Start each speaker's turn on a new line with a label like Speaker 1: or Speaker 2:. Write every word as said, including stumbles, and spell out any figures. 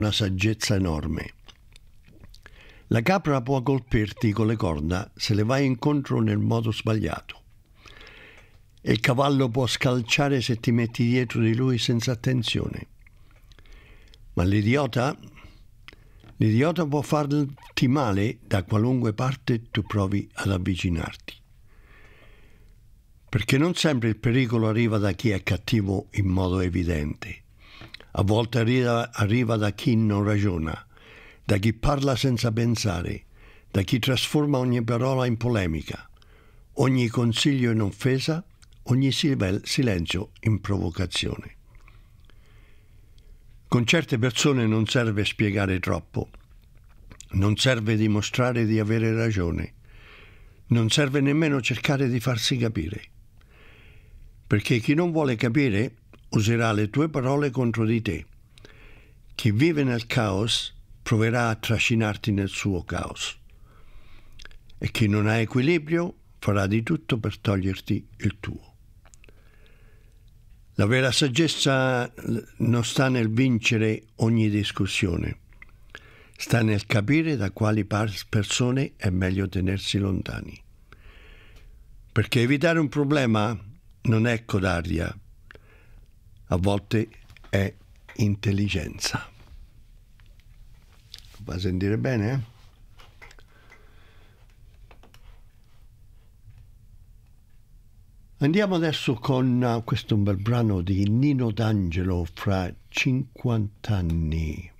Speaker 1: una saggezza enorme. La capra può colpirti con le corna se le vai incontro nel modo sbagliato. E il cavallo può scalciare se ti metti dietro di lui senza attenzione. Ma l'idiota, l'idiota può farti male da qualunque parte tu provi ad avvicinarti. Perché non sempre il pericolo arriva da chi è cattivo in modo evidente. A volte arriva, arriva da chi non ragiona, da chi parla senza pensare, da chi trasforma ogni parola in polemica, ogni consiglio in offesa, ogni silenzio in provocazione. Con certe persone non serve spiegare troppo, non serve dimostrare di avere ragione, non serve nemmeno cercare di farsi capire. Perché chi non vuole capire userà le tue parole contro di te. Chi vive nel caos proverà a trascinarti nel suo caos. E chi non ha equilibrio farà di tutto per toglierti il tuo. La vera saggezza non sta nel vincere ogni discussione, sta nel capire da quali persone è meglio tenersi lontani. Perché evitare un problema non è codardia, a volte è intelligenza. Va a sentire bene, eh? Andiamo adesso con uh, questo bel brano di Nino D'Angelo, Fra cinquanta anni.